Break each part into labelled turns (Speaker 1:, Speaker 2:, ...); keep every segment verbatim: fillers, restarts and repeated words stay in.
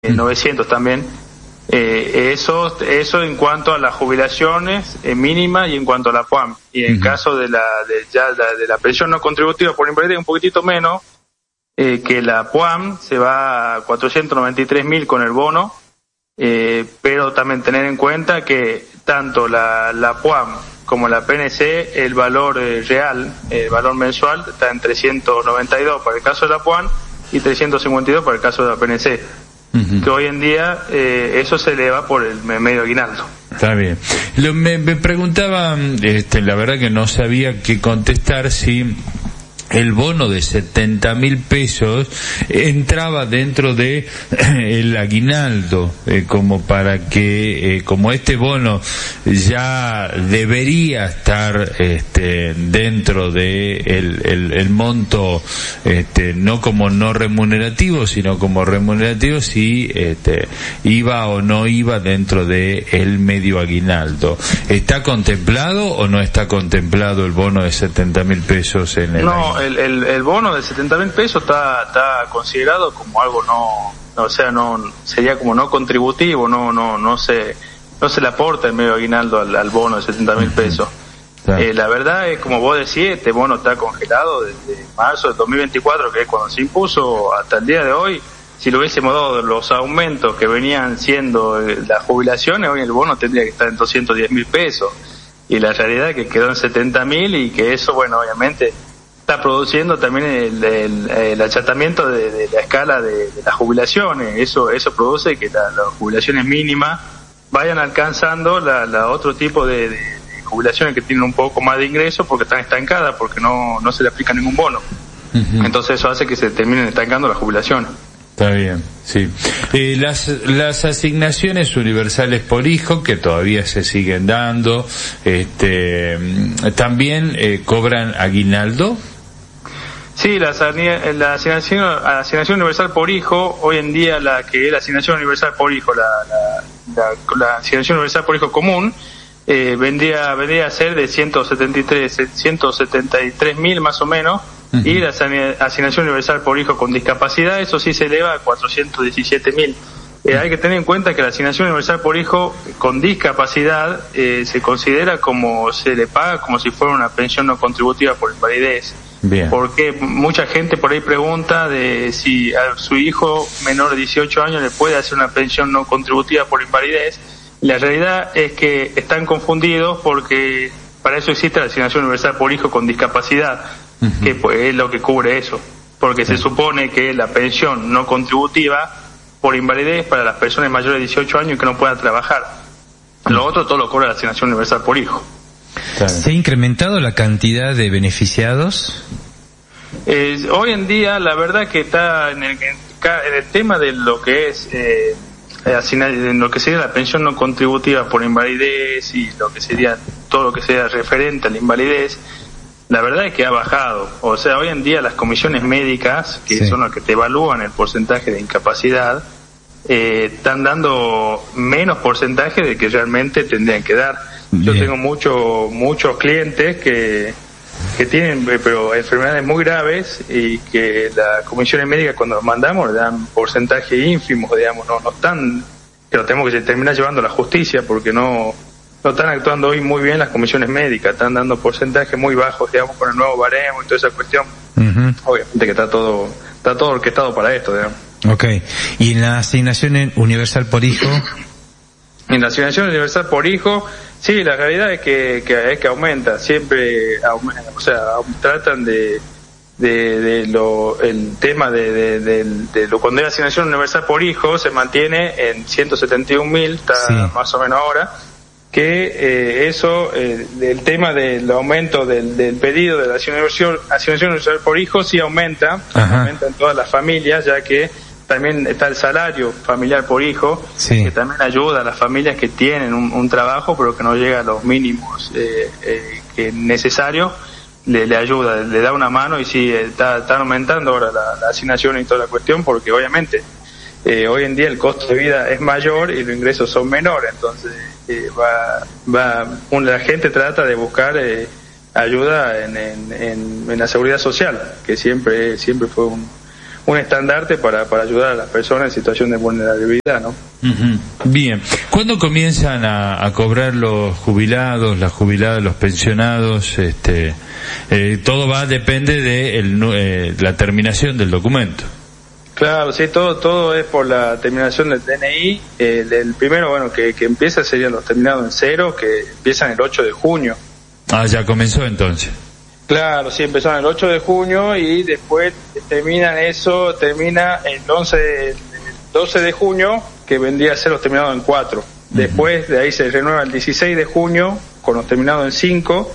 Speaker 1: mm. novecientos también. Eh, eso eso en cuanto a las jubilaciones eh, mínimas y en cuanto a la P U A M. Y en uh-huh. caso de la de ya la, de la pensión no contributiva por invalidez un poquitito menos, eh, que la P U A M se va a cuatrocientos noventa y tres mil con el bono, eh, pero también tener en cuenta que tanto la, la P U A M como la P N C, el valor eh, real, el valor mensual está en trescientos noventa y dos para el caso de la P U A M y trescientos cincuenta y dos para el caso de la P N C. Uh-huh. Que hoy en día eh, eso se eleva por el medio aguinaldo.
Speaker 2: Está bien. Lo, me, me preguntaba, este, la verdad que no sabía qué contestar, si el bono de setenta mil pesos entraba dentro de eh, el aguinaldo, eh, como para que, eh, como este bono ya debería estar este, dentro de el, el, el monto, este, no como no remunerativo, sino como remunerativo, si este, iba o no iba dentro de el medio aguinaldo. ¿Está contemplado o no está contemplado el bono de setenta mil pesos en el
Speaker 1: no,
Speaker 2: aguinaldo?
Speaker 1: El, el, el bono de setenta mil pesos está, está considerado como algo no, o sea, no, sería como no contributivo, no, no, no se, no se le aporta el medio aguinaldo al, al bono de setenta mil pesos. Claro. Eh, la verdad es, como vos decís, este bono está congelado desde marzo del dos mil veinticuatro, que es cuando se impuso, hasta el día de hoy. Si lo hubiésemos dado los aumentos que venían siendo eh, las jubilaciones, hoy el bono tendría que estar en doscientos diez mil pesos. Y la realidad es que quedó en setenta mil y que eso, bueno, obviamente está produciendo también el, el, el achatamiento de, de la escala de, de las jubilaciones. Eso eso produce que la, las jubilaciones mínimas vayan alcanzando la, la otro tipo de, de, de jubilaciones que tienen un poco más de ingresos porque están estancadas, porque no, no se le aplica ningún bono. Uh-huh. Entonces eso hace que se terminen estancando las jubilaciones.
Speaker 2: Está bien, sí. Eh, las, las asignaciones universales por hijo, que todavía se siguen dando, este, ¿también eh, cobran aguinaldo?
Speaker 1: Sí, la, la asignación, asignación universal por hijo, hoy en día la que es la asignación universal por hijo, la, la, la, la asignación universal por hijo común, eh, vendría, vendría a ser de ciento setenta y tres mil más o menos, uh-huh. y la asignación universal por hijo con discapacidad, eso sí se eleva a cuatrocientos diecisiete mil. Eh, hay que tener en cuenta que la asignación universal por hijo con discapacidad eh, se considera como se le paga como si fuera una pensión no contributiva por invalidez. Bien. Porque mucha gente por ahí pregunta de si a su hijo menor de dieciocho años le puede hacer una pensión no contributiva por invalidez. La realidad es que están confundidos porque para eso existe la asignación universal por hijo con discapacidad, uh-huh. que pues, es lo que cubre eso, porque uh-huh. se supone que la pensión no contributiva por invalidez para las personas mayores de dieciocho años y que no puedan trabajar. Lo otro todo lo cobra la asignación universal por hijo.
Speaker 3: ¿Se ha incrementado la cantidad de beneficiados?
Speaker 1: Eh, hoy en día la verdad que está en el, en el tema de lo que es eh, en lo que sería la pensión no contributiva por invalidez y lo que sería todo lo que sea referente a la invalidez, la verdad es que ha bajado. O sea, hoy en día las comisiones médicas, que sí. son las que te evalúan el porcentaje de incapacidad, eh, están dando menos porcentaje de que realmente tendrían que dar. Yo Bien. tengo muchos muchos clientes que que tienen pero enfermedades muy graves y que las comisiones médicas cuando los mandamos le dan porcentaje ínfimo, digamos, no no están, que lo tenemos que terminar llevando a la justicia porque no no están actuando hoy muy bien las comisiones médicas, están dando porcentajes muy bajos, digamos, con el nuevo baremo y toda esa cuestión. Uh-huh. Obviamente que está todo está todo orquestado para esto, digamos.
Speaker 3: Okay. ¿Y en la asignación universal por hijo?
Speaker 1: En la asignación universal por hijo, sí, la realidad es que, que es que aumenta, siempre aumenta, o sea, tratan de de, de lo el tema de, de, de, de lo cuando hay asignación universal por hijo se mantiene en ciento setenta y un mil, está sí. más o menos ahora, que eh, eso, eh, el tema del aumento del, del pedido de la asignación, asignación universal por hijo sí aumenta, Ajá. aumenta en todas las familias, ya que también está el salario familiar por hijo, sí. que también ayuda a las familias que tienen un, un trabajo pero que no llega a los mínimos eh, eh, que necesarios, le, le ayuda, le da una mano y sí, está, está aumentando ahora la, la asignación y toda la cuestión porque obviamente eh, hoy en día el costo de vida es mayor y los ingresos son menores, entonces eh, va, va, la gente trata de buscar eh, ayuda en, en, en, en la seguridad social, que siempre, siempre fue un un estandarte para, para ayudar a las personas en situación de vulnerabilidad, ¿no?
Speaker 2: Uh-huh. Bien. ¿Cuándo comienzan a, a cobrar los jubilados, las jubiladas, los pensionados? Este, eh, todo va, depende de el, eh, la terminación del documento.
Speaker 1: Claro, sí, todo todo es por la terminación del D N I. El, el primero, bueno, que, que empieza serían los terminados en cero, que empiezan el ocho de junio.
Speaker 2: Ah, ya comenzó entonces.
Speaker 1: Claro, sí, empezaron el ocho de junio y después terminan eso, termina el once, el doce de junio, que vendría a ser los terminados en cuatro. Después de ahí se renueva el dieciséis de junio con los terminados en cinco,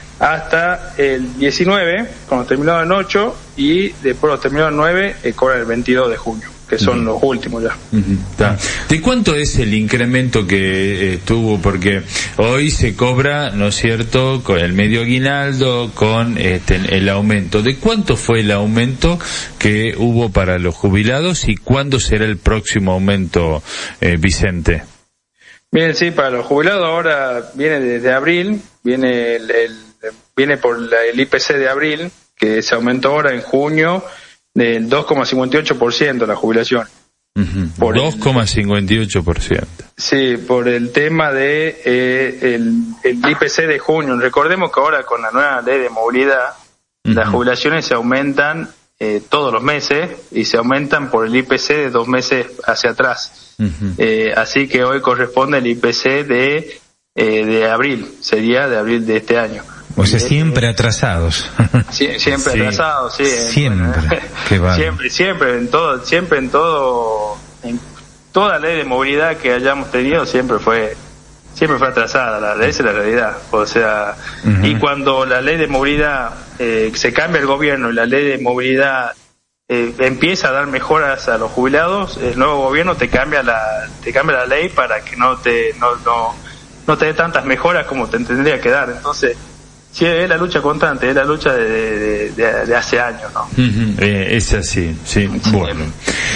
Speaker 1: hasta el diecinueve con los terminados en ocho, y después los terminados en nueve eh, cobran el veintidós de junio, que son uh-huh. los últimos ya.
Speaker 2: Uh-huh. ¿De cuánto es el incremento que eh, tuvo? Porque hoy se cobra, ¿no es cierto?, con el medio aguinaldo, con este, el aumento. ¿De cuánto fue el aumento que hubo para los jubilados y cuándo será el próximo aumento, eh, Vicente?
Speaker 1: Bien, sí, para los jubilados ahora viene desde abril, viene el, el viene por la, el I P C de abril, que se aumentó ahora en junio del dos coma cincuenta y ocho por ciento la jubilación.
Speaker 2: Uh-huh. dos coma cincuenta y ocho por ciento.
Speaker 1: Sí, por el tema de eh, el, el I P C de junio. Recordemos que ahora con la nueva ley de movilidad, uh-huh. las jubilaciones se aumentan eh, todos los meses y se aumentan por el I P C de dos meses hacia atrás. Uh-huh. Eh, así que hoy corresponde el I P C de, eh, de abril, sería de abril de este año.
Speaker 3: O sea, siempre atrasados.
Speaker 1: Sí, siempre sí. atrasados, sí.
Speaker 3: Siempre. Qué vale.
Speaker 1: Siempre, siempre, en todo, siempre en todo, en toda ley de movilidad que hayamos tenido siempre fue, siempre fue atrasada. La ley es la realidad. O sea, uh-huh. y cuando la ley de movilidad eh, se cambia el gobierno y la ley de movilidad eh, empieza a dar mejoras a los jubilados, el nuevo gobierno te cambia la, te cambia la ley para que no te, no, no, no te dé tantas mejoras como te tendría que dar. Entonces, sí, es la lucha constante, es la lucha de, de, de, de hace años, ¿no?
Speaker 2: Uh-huh. Eh, es así, sí. sí. Bueno,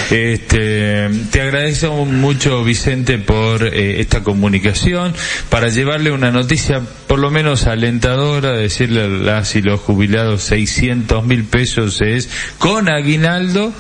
Speaker 2: este, te agradezco mucho, Vicente, por eh, esta comunicación, para llevarle una noticia por lo menos alentadora, decirle a las y los jubilados seiscientos mil pesos es, con aguinaldo,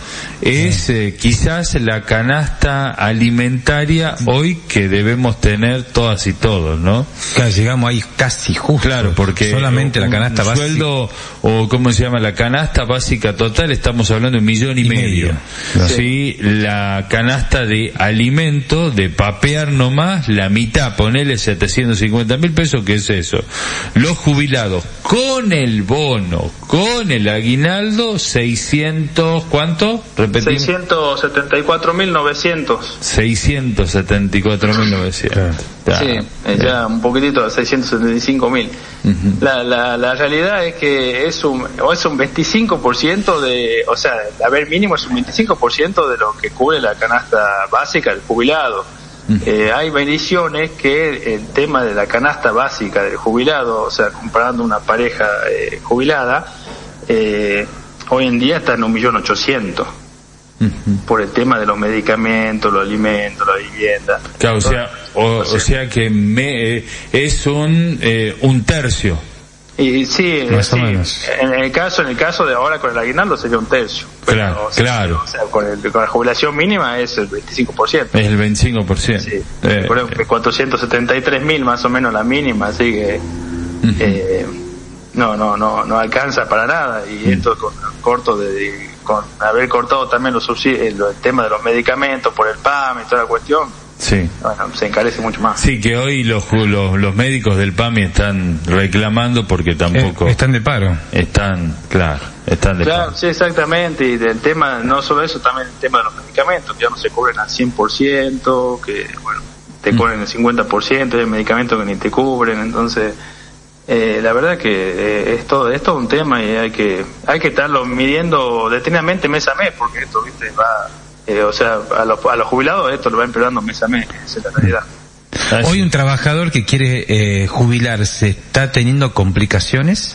Speaker 2: es eh, quizás la canasta alimentaria hoy que debemos tener todas y todos, ¿no?
Speaker 3: Claro, llegamos ahí casi justo.
Speaker 2: Claro, porque
Speaker 3: solamente la canasta básica.
Speaker 2: Sueldo, o cómo se llama, la canasta básica total, estamos hablando de un millón y, y medio. medio. Claro. Sí, la canasta de alimento, de papear nomás, la mitad, ponele setecientos cincuenta mil pesos, que es eso. Los jubilados, con el bono, con el aguinaldo, seiscientos, ¿cuánto? Repetimos.
Speaker 1: seiscientos setenta y cuatro mil novecientos.
Speaker 2: seiscientos setenta y cuatro mil novecientos.
Speaker 1: Claro. Sí, eh, ya un poquitito de seiscientos setenta y cinco mil. Uh-huh. La, la, la realidad es que es un, es un veinticinco por ciento de, o sea, el haber mínimo es un veinticinco por ciento de lo que cubre la canasta básica del jubilado. Uh-huh. Eh, hay mediciones que el tema de la canasta básica del jubilado, o sea, comparando una pareja eh, jubilada, eh, hoy en día está en un millón ochocientos. Uh-huh. Por el tema de los medicamentos, los alimentos, la vivienda.
Speaker 2: Claro, o sea, o, o sea que me, eh, es un eh, un tercio.
Speaker 1: Y sí, sí. En el caso, en el caso de ahora con el aguinaldo sería un tercio. Pero,
Speaker 2: claro,
Speaker 1: o sea,
Speaker 2: claro.
Speaker 1: O sea, con, el, con la jubilación mínima es el veinticinco por ciento.
Speaker 2: Es el veinticinco por ciento.
Speaker 1: Sí. Eh, por ejemplo, eh. cuatrocientos setenta y tres mil más o menos la mínima, así que uh-huh. eh, no, no, no, no alcanza para nada. Y uh-huh. esto con corto de con haber cortado también los subsidios, el, el tema de los medicamentos por el P A M y toda la cuestión,
Speaker 2: sí,
Speaker 1: bueno, se encarece mucho más.
Speaker 2: Sí, que hoy los los, los médicos del P A M están reclamando porque tampoco
Speaker 3: eh, están de paro.
Speaker 2: Están, claro, están de
Speaker 1: claro,
Speaker 2: paro.
Speaker 1: Sí, exactamente, y del tema, no solo eso, también el tema de los medicamentos, que ya no se cubren al cien por ciento, que bueno, te cubren el cincuenta por ciento, hay medicamentos que ni te cubren, entonces Eh, la verdad que eh, es todo es todo un tema y hay que hay que estarlo midiendo detenidamente mes a mes, porque esto, viste, va eh, o sea, a los a los jubilados esto lo va empeorando mes a mes, esa es la realidad.
Speaker 3: Hoy un trabajador que quiere eh, jubilarse, ¿está teniendo complicaciones?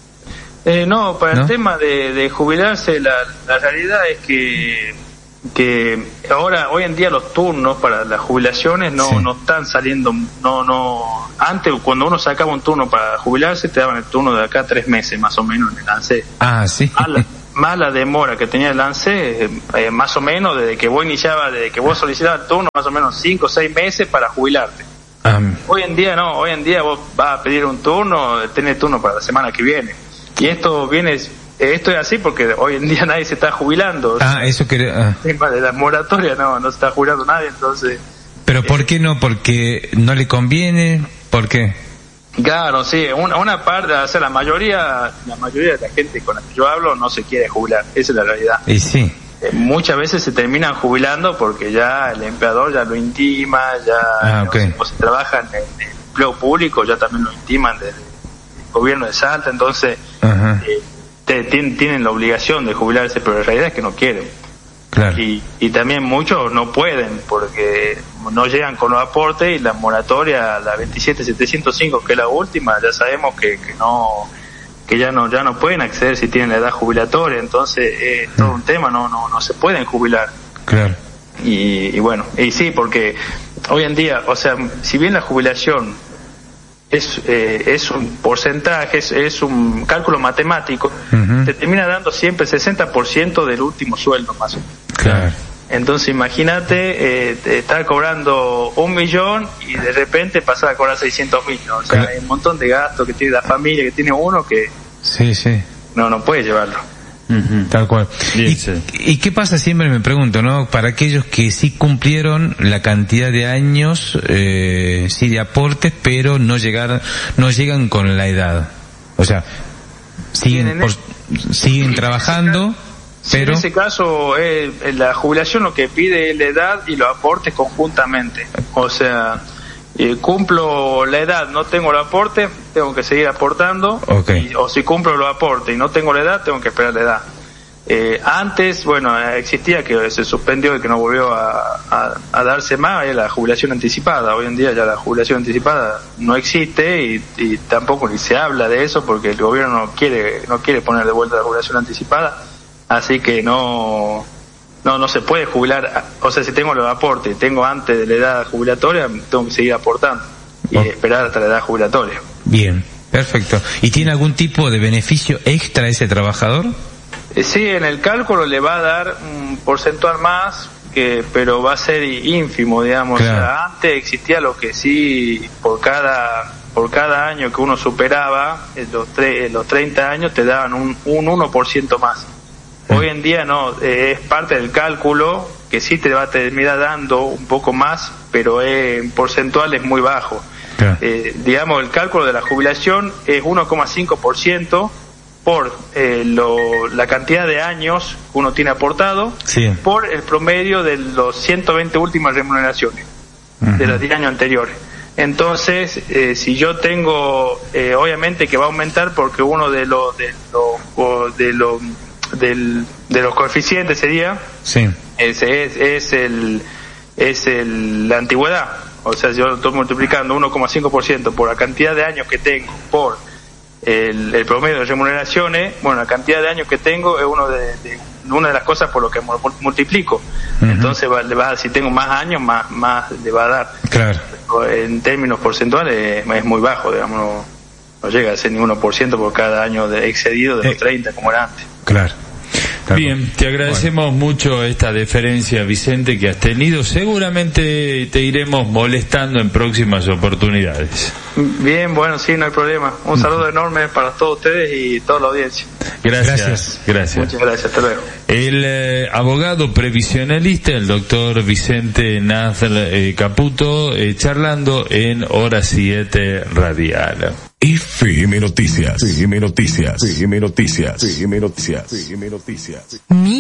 Speaker 1: Eh, no, para
Speaker 3: ¿No?
Speaker 1: el tema de, de jubilarse, la, la realidad es que que ahora hoy en día los turnos para las jubilaciones no sí. no están saliendo, no no antes cuando uno sacaba un turno para jubilarse te daban el turno de acá tres meses más o menos en el ANSES.
Speaker 3: Ah, sí.
Speaker 1: A la, más la demora que tenía el ANSES, eh, eh, más o menos desde que vos iniciaba, desde que vos solicitabas el turno, más o menos cinco o seis meses para jubilarte. Um. Hoy en día no, hoy en día vos vas a pedir un turno, tenés turno para la semana que viene. Y esto viene, esto es así porque hoy en día nadie se está jubilando.
Speaker 3: Ah, eso que... Ah.
Speaker 1: De la moratoria no, no se está jubilando nadie, entonces...
Speaker 3: ¿Pero por qué no? ¿Porque no le conviene? ¿Por qué?
Speaker 1: Claro, sí, una, una parte, o sea, la mayoría, la mayoría de la gente con la que yo hablo no se quiere jubilar, esa es la realidad.
Speaker 3: Y sí.
Speaker 1: Eh, muchas veces se terminan jubilando porque ya el empleador ya lo intima, ya
Speaker 3: ah, okay.
Speaker 1: o, o se trabaja en el empleo público, ya también lo intiman del gobierno de Salta, entonces uh-huh. eh, te, tienen, tienen la obligación de jubilarse, pero la realidad es que no quieren.
Speaker 3: Claro.
Speaker 1: Y, y también muchos no pueden porque no llegan con los aportes y la moratoria, la veintisiete setecientos cinco, que es la última, ya sabemos que, que no que ya no ya no pueden acceder si tienen la edad jubilatoria, entonces es eh, todo un tema, no no no se pueden jubilar.
Speaker 3: Claro.
Speaker 1: Y, y bueno, y sí, porque hoy en día, o sea, si bien la jubilación es eh, es un porcentaje, es, es un cálculo matemático, uh-huh. te termina dando siempre el sesenta por ciento del último sueldo más o menos.
Speaker 3: Claro.
Speaker 1: Entonces imagínate, eh, estar cobrando un millón y de repente pasar a cobrar seiscientos mil, ¿no? O sea, claro. Hay un montón de gastos que tiene la familia, que tiene uno que
Speaker 3: sí, sí.
Speaker 1: no, no puede llevarlo.
Speaker 3: Uh-huh. Tal cual.
Speaker 2: Bien,
Speaker 3: ¿Y,
Speaker 2: sí.
Speaker 3: ¿Y qué pasa? Siempre me pregunto, ¿no? Para aquellos que sí cumplieron la cantidad de años, eh, sí de aportes, pero no llegar, no llegan con la edad. O sea, siguen, por, siguen trabajando,
Speaker 1: sí,
Speaker 3: pero...
Speaker 1: En ese caso, eh, la jubilación lo que pide es la edad y los aportes conjuntamente. O sea, eh, cumplo la edad, no tengo el aporte, tengo que seguir aportando.
Speaker 3: Okay.
Speaker 1: Y, o si cumplo los aportes y no tengo la edad, tengo que esperar la edad. Eh, antes, bueno, existía que se suspendió y que no volvió a, a, a darse más, es la jubilación anticipada. Hoy en día ya la jubilación anticipada no existe y, y tampoco ni se habla de eso porque el gobierno no quiere no quiere poner de vuelta la jubilación anticipada, así que no no no se puede jubilar. O sea, si tengo los aportes, tengo antes de la edad jubilatoria, tengo que seguir aportando y oh. esperar hasta la edad jubilatoria.
Speaker 3: Bien, perfecto. ¿Y tiene algún tipo de beneficio extra ese trabajador?
Speaker 1: Sí, en el cálculo le va a dar un porcentual más, que pero va a ser ínfimo, digamos. Claro. O sea, antes existía lo que sí, por cada por cada año que uno superaba, en los, tre- en los treinta años te daban un, un uno por ciento más. Mm. Hoy en día no, eh, es parte del cálculo, que sí te va a terminar dando un poco más, pero eh, en porcentual es muy bajo. Claro. Eh, digamos, el cálculo de la jubilación es uno coma cinco por ciento por eh, lo, la cantidad de años que uno tiene aportado, sí. por el promedio de los ciento veinte últimas remuneraciones uh-huh. de los diez años anteriores. Entonces, eh, si yo tengo, eh, obviamente que va a aumentar porque uno de los de los de los del, de los coeficientes sería,
Speaker 3: sí.
Speaker 1: es, es, es el es el la antigüedad. O sea, yo estoy multiplicando uno coma cinco por ciento por la cantidad de años que tengo por El, el promedio de remuneraciones, bueno, la cantidad de años que tengo es uno de, de una de las cosas por lo que multiplico. Uh-huh. Entonces va, le va, si tengo más años, más más le va a dar.
Speaker 3: Claro.
Speaker 1: Pero en términos porcentuales es muy bajo, digamos, no, no llega a ser ni uno por ciento por cada año de excedido de los eh, treinta como era antes.
Speaker 3: Claro.
Speaker 2: Bien, te agradecemos bueno. mucho esta deferencia, Vicente, que has tenido. Seguramente te iremos molestando en próximas oportunidades.
Speaker 1: Bien, bueno, sí, no hay problema. Un saludo enorme para todos ustedes y toda la audiencia.
Speaker 2: Gracias, gracias. gracias.
Speaker 1: Muchas gracias, hasta luego.
Speaker 2: El eh, abogado previsionalista, el doctor Vicente Nazl eh, Caputo, eh, charlando en Hora siete Radial.
Speaker 4: F M Noticias, F M Noticias, F M Noticias, F M Noticias, F M Noticias.